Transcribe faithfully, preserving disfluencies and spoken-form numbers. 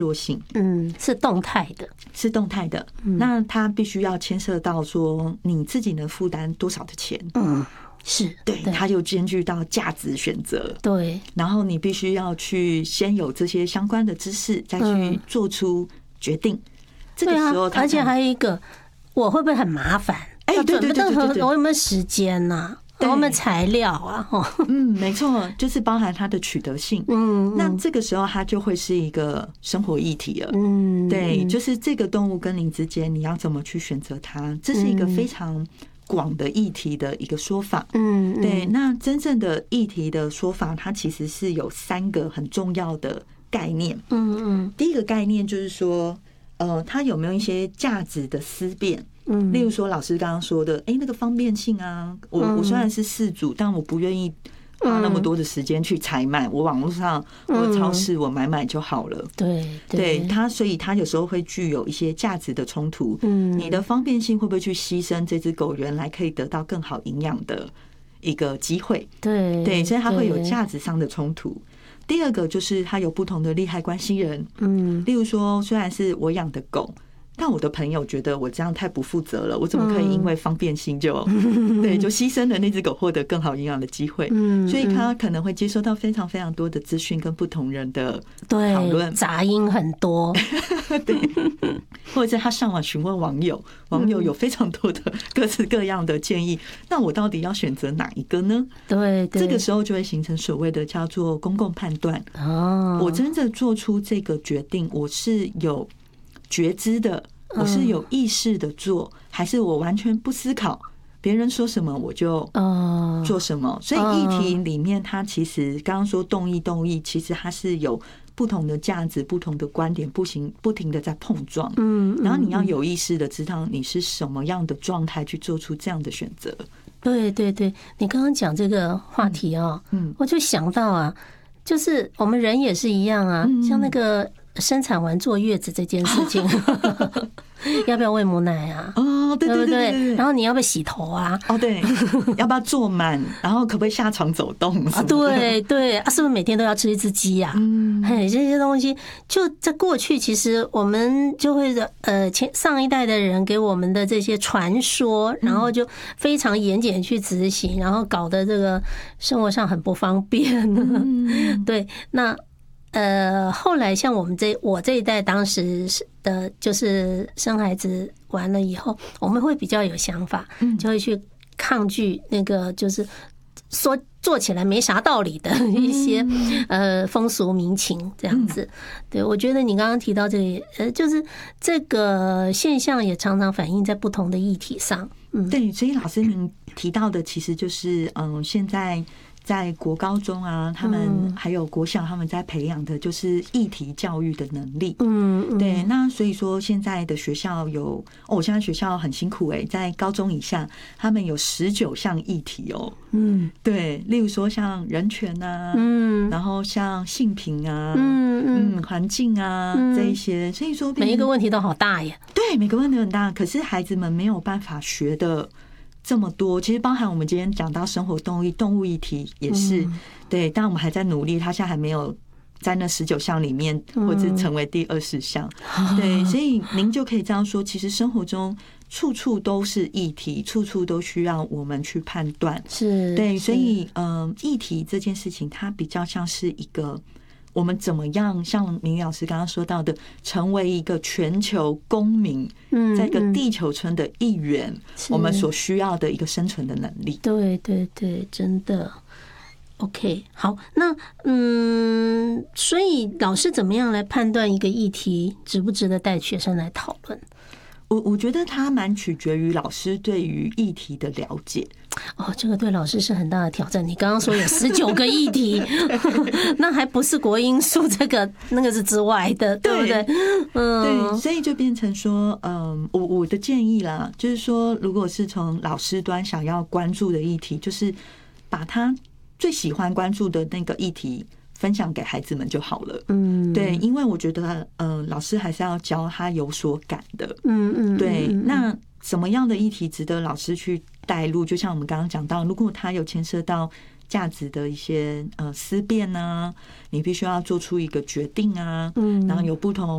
弱性， 嗯，是动态的， 是动态的。嗯、那它必须要牵涉到说你自己能负担多少的钱， 嗯，是对，它就兼具到价值选择， 对， 然后你必须要去先有这些相关的知识，再去做出决定。嗯、这个时候， 而且还有一个，我会不会很麻烦？ 哎，对对对对对， 我有没有时间呐？我们材料啊， 嗯，没错，就是包含它的取得性。嗯，那这个时候它就会是一个生活议题了。嗯，对，就是这个动物跟你之间，你要怎么去选择它，这是一个非常广的议题的一个说法。嗯，对，那真正的议题的说法，它其实是有三个很重要的概念。嗯嗯，第一个概念就是说，呃，它有没有一些价值的思辨？嗯，例如说老师刚刚说的，哎、欸，那个方便性啊，我我虽然是饲主，但我不愿意花那么多的时间去采买，我网络上或者超市我买买就好了。 对， 对它，所以它有时候会具有一些价值的冲突。嗯，你的方便性会不会去牺牲这只狗原来可以得到更好营养的一个机会？ 对对，所以它会有价值上的冲突。第二个就是它有不同的利害关系人。嗯，例如说，虽然是我养的狗。但我的朋友觉得我这样太不负责了，我怎么可以因为方便性就对就牺牲了那只狗获得更好营养的机会？所以他可能会接收到非常非常多的资讯跟不同人的讨论， 杂音很多， 对，或者是他上网询问网友，网友有非常多的各式各样的建议，那我到底要选择哪一个呢？ 对， 这个时候就会形成所谓的叫做公共判断。哦，我真正做出这个决定，我是有觉知的，我是有意识的做，还是我完全不思考别人说什么我就做什么？所以议题里面，它其实刚刚说动议动议，其实它是有不同的价值、不同的观点，不行不停的在碰撞。嗯，然后你要有意识的知道你是什么样的状态去做出这样的选择。 对对对，你刚刚讲这个话题啊，嗯，我就想到啊，就是我们人也是一样啊，像那个。生产完坐月子这件事情，要不要喂母奶啊？ 哦，对对对对。 然后你要不要洗头啊？ 哦，对，要不要坐满？然后可不可以下床走动？ 啊，对对啊，是不是每天都要吃一只鸡呀？嗯，嘿，这些东西就在过去，其实我们就会呃，前上一代的人给我们的这些传说，然后就非常严谨去执行，然后搞得这个生活上很不方便。嗯，对，那。呃，后来像我们这我这一代当时的，就是生孩子完了以后，我们会比较有想法，就会去抗拒那个就是说做起来没啥道理的一些呃风俗民情这样子。对，我觉得你刚刚提到这个，呃，就是这个现象也常常反映在不同的议题上。嗯， 对，所以老师您提到的其实就是嗯，现在。在国高中啊，他们还有国小，他们在培养的就是议题教育的能力。嗯，对。那所以说，现在的学校有哦，现在学校很辛苦哎，在高中以下，他们有十九项议题哦。嗯，对。例如说像人权啊，嗯，然后像性平啊，嗯嗯，环境啊这一些，所以说每一个问题都好大耶。 对，每个问题很大，可是孩子们没有办法学的。这么多，其实包含我们今天讲到生活动物动物议题也是、嗯、对，但我们还在努力，他现在还没有在那十九项里面，或者成为第二十项。嗯、对，所以您就可以这样说，其实生活中处处都是议题，处处都需要我们去判断。 是， 对，所以嗯，议题这件事情，它比较像是一个。我们怎么样像明宇老师刚刚说到的，成为一个全球公民，在一个地球村的一员，我们所需要的一个生存的能力。 对对对，真的。OK， 好，那嗯，所以老师怎么样来判断一个议题值不值得带学生来讨论？ 我我觉得它蛮取决于老师对于议题的了解。 哦，这个对老师是很大的挑战。你刚刚说有十九个议题，那还不是国英数这个那个是之外的，对不对？ 嗯，对，所以就变成说，嗯，我我的建议啦，就是说，如果是从老师端想要关注的议题，就是把他最喜欢关注的那个议题分享给孩子们就好了。嗯，对，因为我觉得，呃，老师还是要教他有所感的。嗯嗯，对。那什么样的议题值得老师去带入？就像我们刚刚讲到，如果他有牵涉到价值的一些呃思辨啊，你必须要做出一个决定啊，嗯，然后有不同